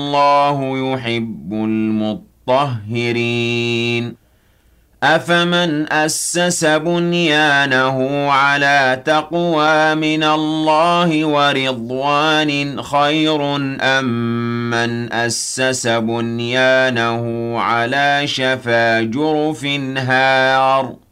والله يحب المطهرين أفمن أسس بنيانه على تقوى من الله ورضوان خير أم من أسس بنيانه على شفا جرف هار